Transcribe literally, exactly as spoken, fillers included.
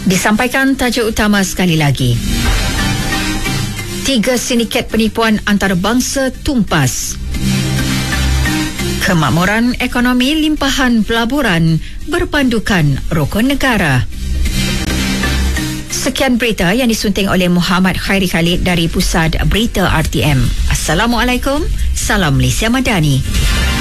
Disampaikan tajuk utama sekali lagi. Tiga sindiket penipuan antarabangsa tumpas. Kemakmuran ekonomi limpahan pelaburan berpandukan rukun negara. Sekian berita yang disunting oleh Muhammad Khairi Khalid dari Pusat Berita R T M. Assalamualaikum. Salam Malaysia Madani.